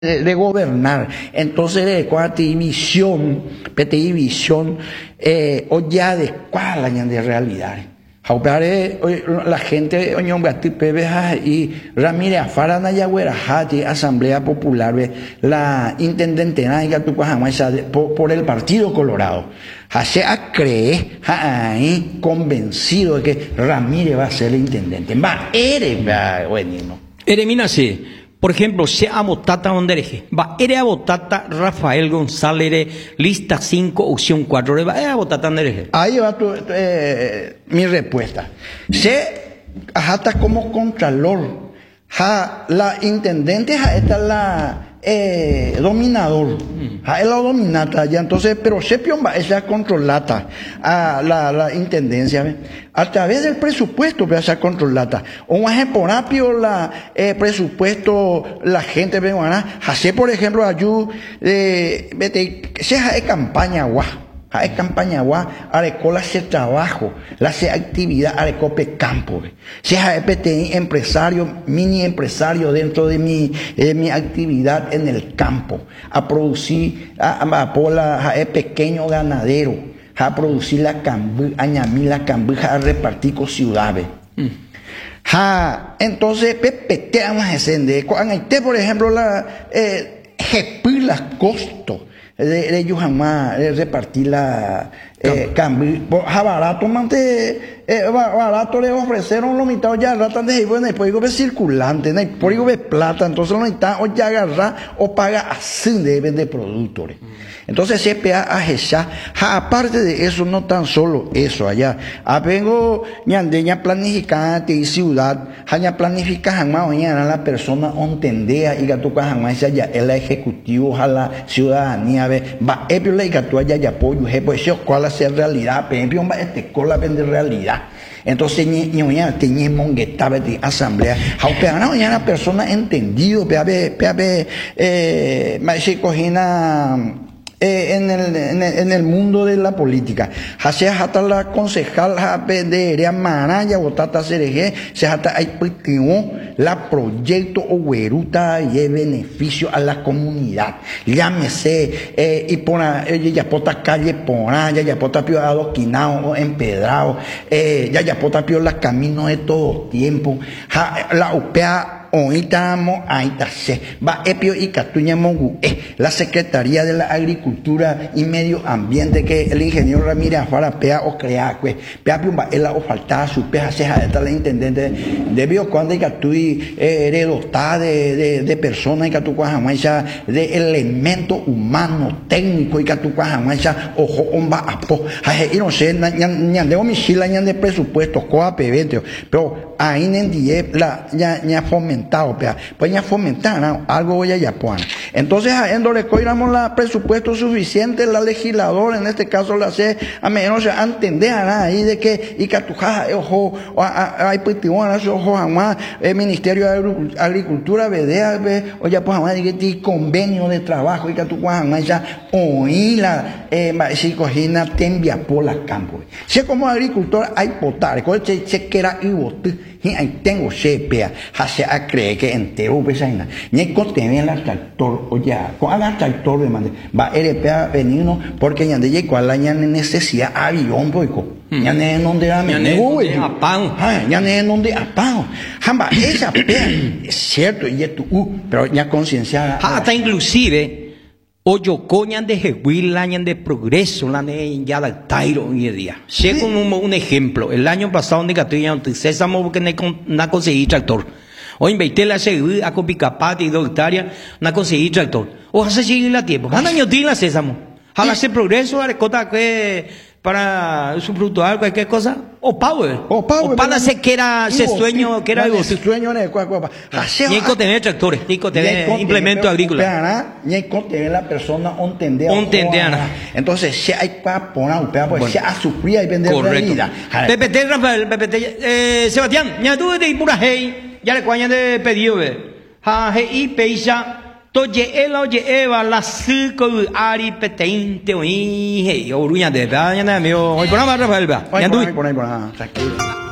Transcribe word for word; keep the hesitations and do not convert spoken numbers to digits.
de, de gobernar. Entonces, de cuál visión, P T I visión, eh, o ya de cuál año de realidad. La gente, y Ramírez Afara Nayagüera Hati, Asamblea Popular, la intendente por, por el Partido Colorado. Se cree, ahí convencido de que Ramírez va a ser el intendente. Va, eres, va, bueno. Eremina, sí. Por ejemplo, se ha votado donde eje. Va, era votata Rafael González, lista cinco, opción cuatro. Va, era votata donde eje. Ahí va tu, eh, mi respuesta. Se hasta como contralor. Ja, la intendente, ja, esta es la eh, dominador. Ja, es la dominata ya. Entonces, pero se piomba, esa controlata a la, la intendencia. ¿ve? A través del presupuesto, pero esa controlata. Un ejemplo rápido, la eh, presupuesto, la gente ve, hace por ejemplo, ayuda, eh, vete, se hace campaña, guau. Hay campaña gua, arecola se trabajo, la se actividad arecope campo. Si hay P T I empresario, mini empresario dentro de mi, eh, mi actividad en el campo, a producir, a, a, a, a, a pequeño ganadero, a producir la cambu, a ñamí la cambuja, a repartir con ciudades. Mm. Ha, entonces, pepete vamos a encender. Cuando por ejemplo, la, eh, jepir las costos. De ellos jamás de repartir la eh, cambio barato mante eh, barato le ofrecieron lo mitad ya ratan de bueno después digo circulante no por digo plata entonces lo mitad o ya agarra o paga así de vender productos entonces C P A a esa aparte de eso no tan solo eso allá avengo ñandeña planificante y ciudad haña planifica jamás mañana la persona entendea y gatuca jamás allá el ejecutivo a la ciudadanía va epio la gatua ya apoyo pues eso cuál hacer realidad pero va este cola vender realidad entonces ni mañana tenía mongueta de asamblea aunque mañana persona entendido pe pe eh más se cogina Eh, en, el, en, el, en el mundo de la política. Hace hasta la concejal de Maraya, Botata Cereje, se hasta hay la proyecto o hueruta y beneficio a la comunidad. Llámese, eh, y por eh, ya pota calle por allá, ya pota pio adoquinado, empedrado, eh, ya ya pota pio la camino de todo tiempo. Ja, la U P A ahorita ahí se va epio y catuña mongu eh, la Secretaría de la Agricultura y Medio Ambiente que el ingeniero Ramírez Afara pea o crea pues pea piumba él o faltaba su peja ceja esta la intendente debió cuando y catui heredotada de, de, de personas y catu cuajamacha de elementos humanos técnicos y catu cuajamacha ojo omba apo y no sé ñan de homicila ñan de presupuesto coa pevente pero ahí en die la ña ña fomentar pues ya fomentar ¿no? algo voy a yapón. Entonces, en le coiramos la presupuesto suficiente, la legisladora, en este caso la C, a menos a entender ahí de que, y catuja, ojo, hay pitiguana, ojo, jamás, el Ministerio de Agricultura, vedea, ve, o ya pues jamás, de convenio de trabajo, y catuja, jamás, ya, oí la, eh, si cogina, tembia por la campo. Si como agricultor hay potar, coche, chequera y bote, y ahí tengo sepia, hace a cree que entero pesa ina ni contene el tractor o ya con el tractor de mande va R P A venino porque ya de cual la ña necesidad avión boico ya ne donde a me a pan ya ne donde a pan jamba esa pea es cierto y tu pero ya concienciada hasta inclusive oyo coñan de Jehuil, año de progreso, la de ya del Tairo hoy en día. Sé como un, un ejemplo. El año pasado, en Catuya, Césamo, que no conseguí tractor. Hoy invertí la seguridad a Copicapati y Doctaria, no conseguí tractor. Ojalá se llegue la tiempo. Anda año tiene la Césamo. Ojalá se progreso, a recota que para subfructuar cualquier cosa. O power. O power. O para hacer que era ese sueño, que era algo. Ese sueño de cuál cuál. Ni hay que tener tractores, ni hay que tener implementos agrícolas. Ni hay que tener la persona entendida. Entendida. Entonces, si hay para poner, pues se ha sufrido y vender realidad. P P T, Rafael, P P T, eh, Sebastián, ya tú de pura hey, ya le cuañan de pedido, ve. Ha, hey, peisa. Toye el oye eva la circo ari petente oí hey oruña de verdad ya no me hoy por nada Rafael va ya tú por ahí por ahí tranquilo.